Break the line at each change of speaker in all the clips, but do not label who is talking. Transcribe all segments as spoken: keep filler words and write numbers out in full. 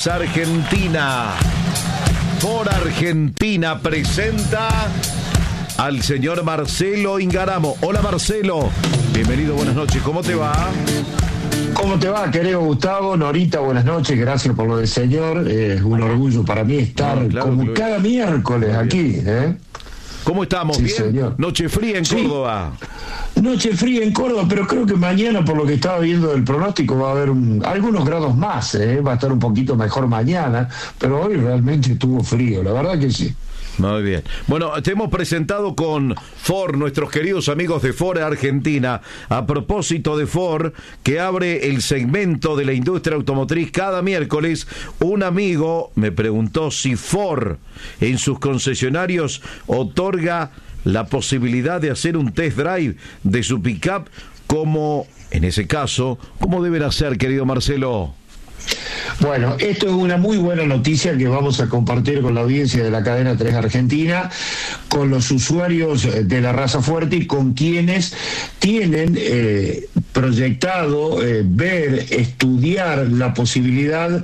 Motorizaciones Argentina. Por Argentina presenta al señor Marcelo Ingaramo. Hola Marcelo, bienvenido, buenas noches, ¿cómo te va?
¿Cómo te va, querido Gustavo? Norita, buenas noches, gracias por lo del señor. Es un orgullo para mí estar no, claro, como claro. cada miércoles aquí. ¿eh?
¿Cómo estamos?
Sí,
¿Bien?
Señor.
Noche fría en
sí.
Córdoba.
Noche fría en Córdoba, pero creo que mañana, por lo que estaba viendo del pronóstico, va a haber un, algunos grados más. ¿eh? Va a estar un poquito mejor mañana, pero hoy realmente estuvo frío, la verdad que sí.
Muy bien. Bueno, te hemos presentado con Ford, nuestros queridos amigos de Ford Argentina. A propósito de Ford, que abre el segmento de la industria automotriz cada miércoles, un amigo me preguntó si Ford en sus concesionarios otorga la posibilidad de hacer un test drive de su pickup, como, en ese caso, ¿cómo deben hacer, querido Marcelo?
Bueno, esto es una muy buena noticia que vamos a compartir con la audiencia de la cadena tres Argentina, con los usuarios de la raza fuerte y con quienes tienen eh, proyectado eh, ver, estudiar la posibilidad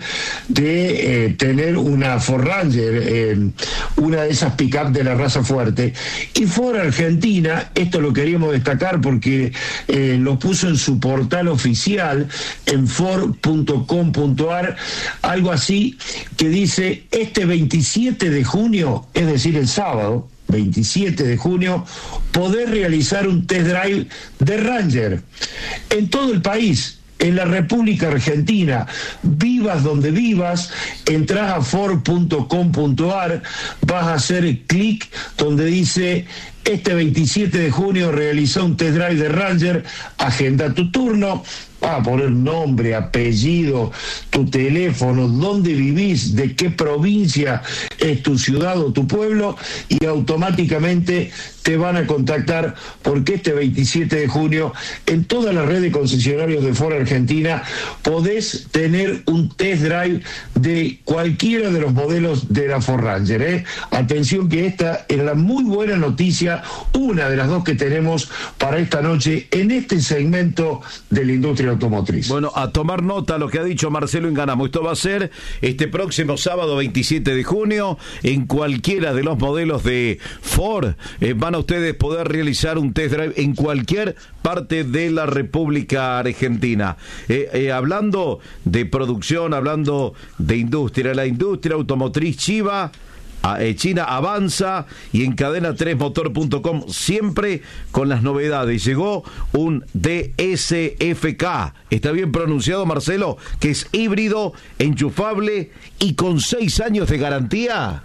de eh, tener una Ford Ranger, eh, una de esas pick-up de la raza fuerte. Y Ford Argentina, esto lo queríamos destacar porque eh, lo puso en su portal oficial en ford punto com punto ar, algo así que dice: este veintisiete de junio, es decir, el sábado veintisiete de junio, poder realizar un test drive de Ranger en todo el país, en la República Argentina. Vivas donde vivas, entras a ford punto com punto ar, vas a hacer clic donde dice: este veintisiete de junio realiza un test drive de Ranger, agenda tu turno. Va a poner nombre, apellido, tu teléfono, dónde vivís, de qué provincia es tu ciudad o tu pueblo, y automáticamente te van a contactar, porque este veintisiete de junio en toda la red de concesionarios de Ford Argentina podés tener un test drive de cualquiera de los modelos de la Ford Ranger. ¿eh? Atención, que esta es la muy buena noticia, una de las dos que tenemos para esta noche en este segmento de la industria automotriz.
Bueno, a tomar nota lo que ha dicho Marcelo Ingaramo. Esto va a ser este próximo sábado veintisiete de junio en cualquiera de los modelos de Ford. Eh, van a ustedes poder realizar un test drive en cualquier parte de la República Argentina. Eh, eh, hablando de producción, hablando de industria, la industria automotriz Chiva China avanza, y en cadena tres motor punto com siempre con las novedades. Llegó un D S F K, ¿está bien pronunciado, Marcelo? Que es híbrido, enchufable y con seis años de garantía.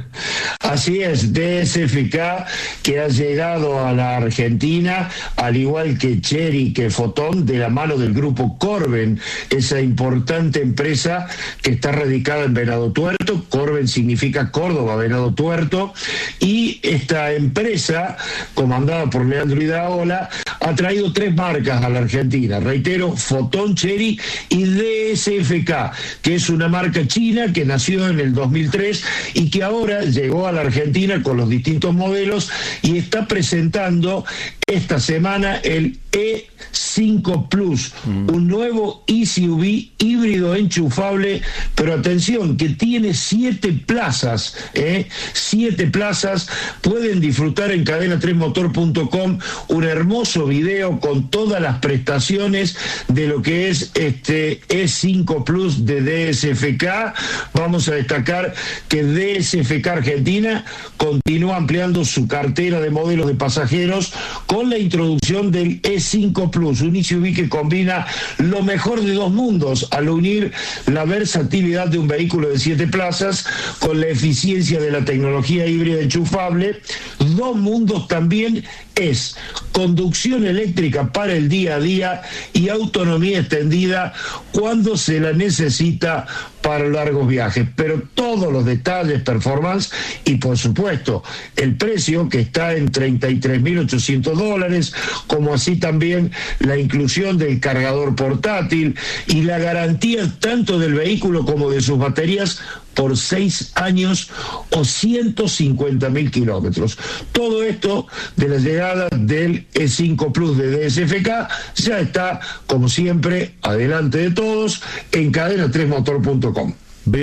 Así es, D S F K, que ha llegado a la Argentina, al igual que Chery, que Fotón, de la mano del grupo Corben, esa importante empresa que está radicada en Venado Tuerto. Corben significa Córdoba, Venado Tuerto, y esta empresa, comandada por Leandro Idaola, ha traído tres marcas a la Argentina. Reitero, Fotón, Chery y D S F K, que es una marca china que nació en el dos mil tres y que ahora llegó a la Argentina con los distintos modelos y está presentando esta semana el E cinco Plus, mm. un nuevo S U V híbrido enchufable, pero atención, que tiene siete plazas, ¿eh? siete plazas. Pueden disfrutar en cadena tres motor punto com un hermoso video con todas las prestaciones de lo que es este E cinco Plus de D S F K. Vamos a destacar que D S F K Argentina continúa ampliando su cartera de modelos de pasajeros con la introducción del E cinco Plus, un S U V que combina lo mejor de dos mundos al unir la versatilidad de un vehículo de siete plazas con la eficiencia de la tecnología híbrida enchufable. Dos mundos también es conducción eléctrica para el día a día y autonomía extendida cuando se la necesita para largos viajes. Pero todos los detalles, performance y por supuesto el precio, que está en treinta y tres mil ochocientos dólares, como así también la inclusión del cargador portátil y la garantía tanto del vehículo como de sus baterías por seis años o ciento cincuenta mil kilómetros. Todo esto de la llegada del E cinco Plus de D S F K ya está, como siempre, adelante de todos en cadena tres motor punto com.